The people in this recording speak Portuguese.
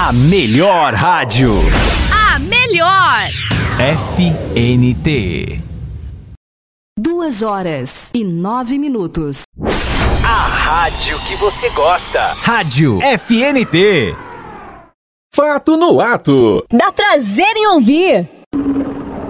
A melhor rádio. A melhor. FNT. 2h09. A rádio que você gosta. Rádio FNT. Fato no ato. Dá prazer em ouvir.